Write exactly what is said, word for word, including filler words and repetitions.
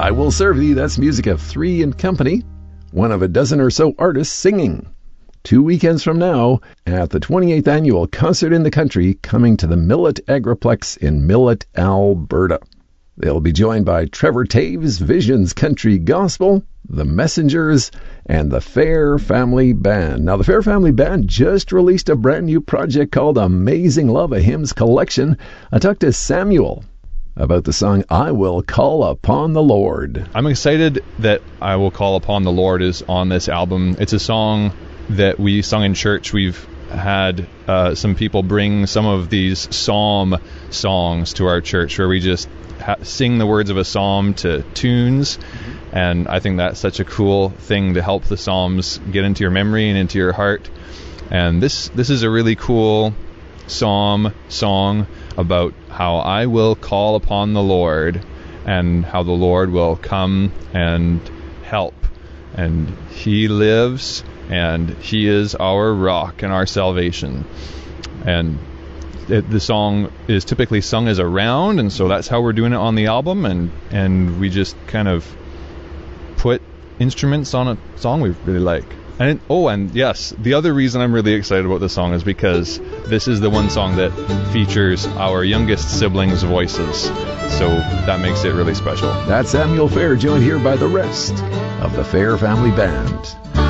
I Will Serve Thee. That's music of Three and Company, one of a dozen or so artists singing. Two weekends from now, at the twenty-eighth Annual Concert in the Country, coming to the Millet Agriplex in Millet, Alberta. They'll be joined by Trevor Taves, Visions Country Gospel, The Messengers, and the Fair Family Band. Now, the Fair Family Band just released a brand new project called Amazing Love, a hymns collection. I talked to Samuel about the song I Will Call Upon the Lord. I'm excited that I Will Call Upon the Lord is on this album. It's a song that we sung in church. We've had uh, some people bring some of these psalm songs to our church where we just ha- sing the words of a psalm to tunes, mm-hmm. and I think that's such a cool thing to help the psalms get into your memory and into your heart. And this this is a really cool psalm song about how I will call upon the Lord and how the Lord will come and help, and He lives and He is our rock and our salvation. And it, the song is typically sung as a round, and so that's how we're doing it on the album, and and we just kind of put instruments on a song we really like. And it, oh, and yes, the other reason I'm really excited about this song is because this is the one song that features our youngest siblings' voices, so that makes it really special. That's Samuel Fair, joined here by the rest of the Fair Family Band.